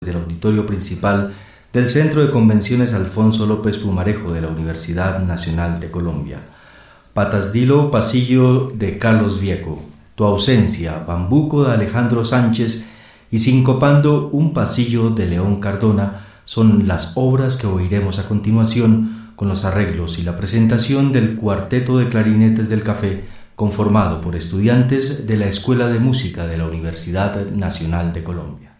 del auditorio principal del Centro de Convenciones Alfonso López Pumarejo de la Universidad Nacional de Colombia. Patasdilo, pasillo de Carlos Vieco, Tu ausencia, Bambuco de Alejandro Sánchez y Sincopando un pasillo de León Cardona son las obras que oiremos a continuación con los arreglos y la presentación del Cuarteto de Clarinetes del Café, conformado por estudiantes de la Escuela de Música de la Universidad Nacional de Colombia.